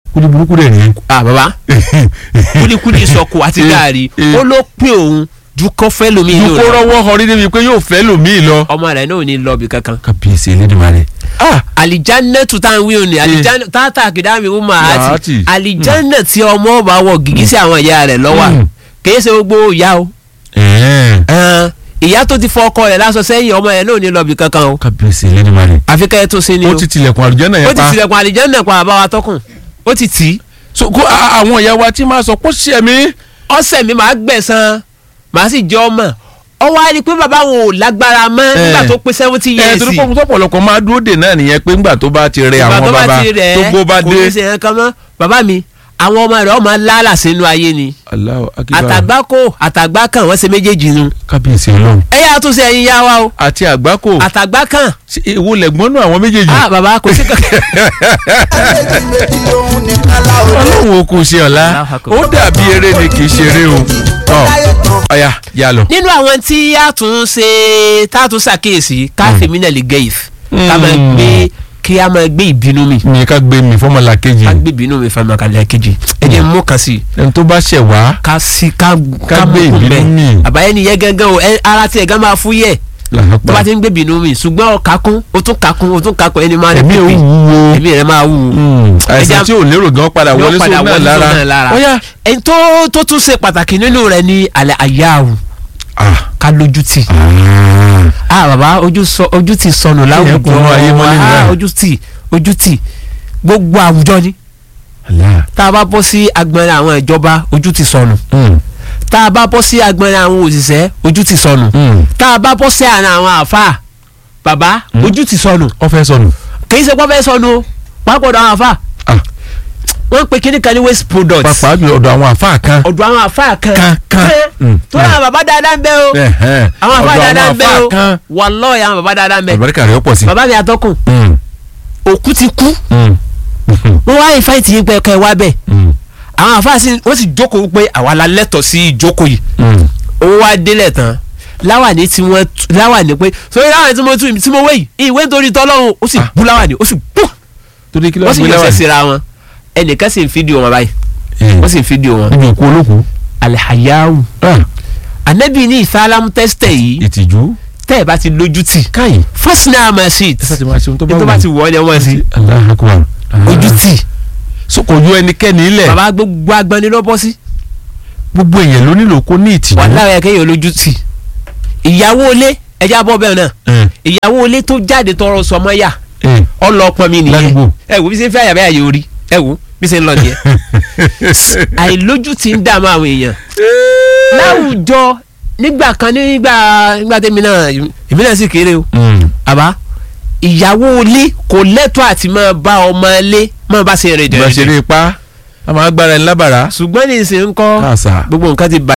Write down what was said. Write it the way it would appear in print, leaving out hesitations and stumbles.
kúlí burúkú rẹ̀ ni. bàbá kúlíkúlí sọkò àti gààrí ó ló pín òun ju kọ́ fẹ́ lómi ìlú rẹ̀. dukó rọwọ́ họrí débi pé yóò fẹ́ lómi lọ. ọmọ rẹ̀ náà ò ní lọ bí kankan. kábíyèsí Elédùmarè. alijanna tuta ń wí òní alijanna tata kìdámi wọ́n máa ti alijanna tí ọmọ bá wọ gìgísí àwọn ìyá rẹ̀ lọ́wọ́ kìí ṣe gbogbo ìyá o. ìyá tó ti fọ ọkọ rẹ̀ lásọ sẹ́yìn ọmọ yẹn náà ò ní lọ bí kankan o. kábíyèsí Elédùmarè. àfikẹ́ tó ṣe ni o. ó ti tilẹ̀kùn àlùjánnà yẹn pa. ó ti tilẹ̀kùn àlùjánnà pa àbáwá tọkùn ó ti tì í. so kó àwọn ìyá wa tí máa sọ kó ṣe mí. ọ̀sẹ̀ mi máa gbẹ̀san màá sì jẹ́ ọmọ ọwọ́ á rí i pé bàbá wọn ò lágbára mọ́ nígbà tó pé 70 years. torí pé ọ̀pọ̀lọpọ̀ máa dúró dè náà nìyẹn pé ńgbà tó bá ti rẹ àwọn bàbá tó gbó bá dé. kò ní ṣe yẹn kan mọ́ bàbá mi àwọn ọmọ rẹ̀ ọmọ lálà sínú ayé ni. àtàgbákò àtàgbákàn wọ́n ṣe méjèèjì nu. kábíyèsí Ọlọ́run. ẹ yà tún ṣe ẹyin yá wa o. àti àgbákò àtàgbákàn. èwo lẹ̀gbọ́n náà àwọn méjèèjì. bàbá kò sí kankan. Ọlọ́run ò kò ṣe ọ̀la ó dàbí eré ni kì í ṣeré o. ọ̀ya yà lọ. nínú àwọn tí a tún ṣe tá a tún ṣàkíyèsí káfíìmì náà lè gẹ ìf ká máa gbé kí a máa gbé ìbínú mi. ní ká gbé mi fọmọlá kejì. ká gbé ìbínú mi fọmọlá kejì. ẹ jẹ́ mú kan sí i. ẹni tó bá ṣẹ̀ wá. ká gbé ìbínú mi. àbáyé ni yẹ gángan o ara tiẹ̀ gán máa fúyẹ́ tó bá ti ń gbé ìbínú mi ṣùgbọ́n o kakún o tún kakún ẹni máa rẹ pípé ẹ̀mí rẹ máa wúwo. àìsàn tí ò lérò gan padà wọlé sóun náà lára. ẹni tó tún ṣe pàtàkì nínú rẹ ni àlẹ́ àyàwó ká lójú tì. bàbá ojú ti sọnù láwùjọ wa ojú tì gbogbo àwùjọ ni. tá a bá bọ́ sí agbọ̀nrín àwọn ìjọba ojú ti sọnù. tá a bá bọ́ sí agbọ̀nrín àwọn òṣìṣẹ́ ojú ti sọnù. tá a bá bọ́ sí àárín àwọn àáfàá bàbá ojú ti sọnù. ó fẹ́ sọnù. kì í ṣe pé ó fẹ́ sọnù pápọ̀ ọ̀dọ̀ àwọn àáfàá. wọ́n pe kíní kan ní waste product. pàápàá ọ̀dọ̀ àwọn àáfàá kan. ọ̀dọ̀ àwọn àáfàá kan. tó àwọn bàbá dáadáa ń bẹ o. àwọn àáfàá dáadáa ń bẹ o. wallahi àwọn bàbá dáadáa ń bẹ. àbáríkà rẹ̀ ó pọ̀ sí. bàbá mi àtọkùn. òkú ti kú. wọ́n wá ìfáìtì yín pé kẹ́ wá bẹ̀. àwọn àáfàá wọ́n sì jókòó pé àwa la lẹ́tọ̀ọ́ sí ìjókòó yìí. owó wá délẹ̀ tán láwàní tí wọ́n láwàní pé sórí láwàní tí mo wé yìí ìwé nítorí tọ́lọ́run ó sì bú láwàní ó sì bú. torí kí ló wọ́n sì yọ sẹ́sẹ̀ ra wọn ẹnìkan sì ń fídíò wọn báyìí wọ́n sì ń fídíò wọn. níbi òkú olókùú. alihayahu anabi ní ìsálámù tẹ́sítẹ̀ yìí ìtìjú tẹ́ ẹ̀ bá ti lójú tì káyì fásitì máa ṣe tó bá ti wọ̀ ọ́ ni wọ́n ṣe ojú tì. so kò yọ ẹnikẹ́ni ilẹ̀. bàbá gbogbo agbani ló bọ́ sí. gbogbo èèyàn ló nílò kó ní ìtìjú. wàhálà yẹ kéèyàn lójú tì. ìyàwó ilé ẹja bọ́ bẹ́ẹ̀ náà ìyàwó ilé tó jáde tọrọ sọmọ yà ọlọpọn mi nìyẹn ẹ wò bí ṣe ń fẹ́ àyàbẹ́ àyè orí ẹ wò bí ṣe ń lọ nìyẹn. àìlójú ti ń dààmú àwọn èèyàn láwùjọ nígbà kan nígbà tèmi náà èmi náà sì kéré o àbá ìyàwó ilé kò lẹ́tọ̀ọ́ àti máa bá ọmọ ilé máa bá ṣe rẹ̀ dẹ̀rẹ̀. bá ṣe rí ipá a máa gbára ẹni lábàrá. ṣùgbọ́n ní ìsìn ń kọ́ gbogbo nǹkan ti bàjẹ́.